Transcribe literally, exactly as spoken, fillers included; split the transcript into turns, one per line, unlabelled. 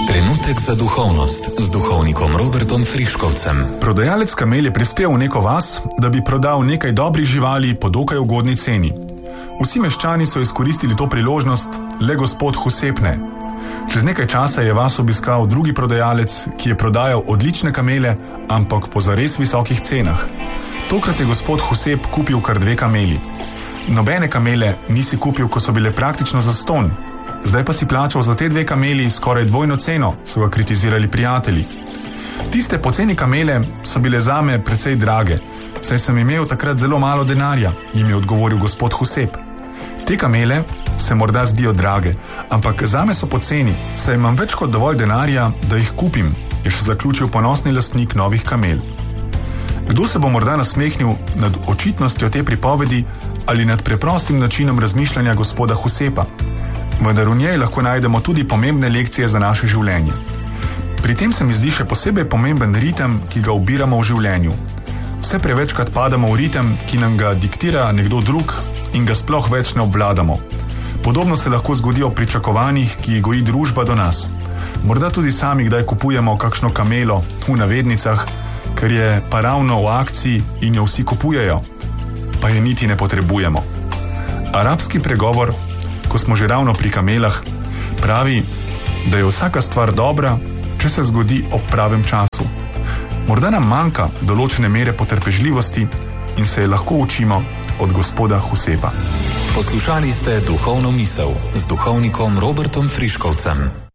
Trenutek za duhovnost z duhovnikom Robertom Friškovcem.
Prodajalec kamel je prispel v neko vas, da bi prodal nekaj dobrih živali po dokaj ugodni ceni. Vsi meščani so izkoristili to priložnost, le gospod Husep ne. Čez nekaj časa je vas obiskal drugi prodajalec, ki je prodajal odlične kamele, ampak po zares visokih cenah. Tokrat je gospod Husep kupil kar dve kameli. Nobene kamele nisi kupil, ko so bile praktično zastonj. Zdaj pa si plačal za te dve kameli skoraj dvojno ceno, so ga kritizirali prijatelji. Tiste poceni kamele so bile zame precej drage, saj sem imel takrat zelo malo denarja, jim je odgovoril gospod Husep. Te kamele se morda zdijo drage, ampak zame so poceni, saj imam več kot dovolj denarja, da jih kupim, je še zaključil ponosni lastnik novih kamel. Kdo se bo morda nasmehnil nad očitnostjo te pripovedi ali nad preprostim načinom razmišljanja gospoda Husepa? Vendar v njej lahko najdemo tudi pomembne lekcije za naše življenje. Pri tem se mi zdi še posebej pomemben ritem, ki ga ubiramo v življenju. Vse prevečkrat padamo v ritem, ki nam ga diktira nekdo drug in ga sploh več ne obvladamo. Podobno se lahko zgodi o pričakovanjih, ki jih goji družba do nas. Morda tudi sami kdaj kupujemo kakšno kamelo, v navednicah, ker je pa ravno v akciji in jo vsi kupujejo, pa je niti ne potrebujemo. Arabski pregovor, ko smo že ravno pri kamelah, pravi, da je vsaka stvar dobra, če se zgodi ob pravem času. Morda nam manjka določene mere potrpežljivosti in se je lahko učimo od gospoda Husepa.
Poslušali ste duhovno misel z duhovnikom Robertom Friškovcem.